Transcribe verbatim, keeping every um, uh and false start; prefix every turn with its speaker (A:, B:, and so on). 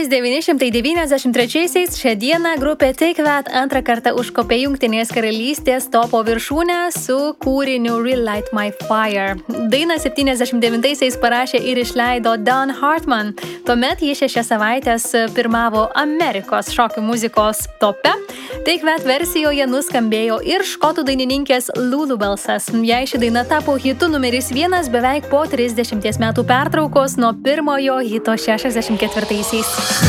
A: tūkstantis devyni šimtai devyniasdešimt trečiaisiais šią dieną grupė Take That antrą kartą užkopė Jungtinės karalystės topo viršūnę su kūriniu Relight My Fire. Dainą septyniasdešimt devintaisiais parašė ir išleido Don Hartman. Tuomet jie šešias savaitės pirmavo Amerikos šokių muzikos tope. Take That versijoje nuskambėjo ir škotų dainininkės Lulu balsas. Jei ši daina tapo hitu numeris vienas beveik po trisdešimties metų pertraukos nuo pirmojo hito šešiasdešimt ketvirtaisiais.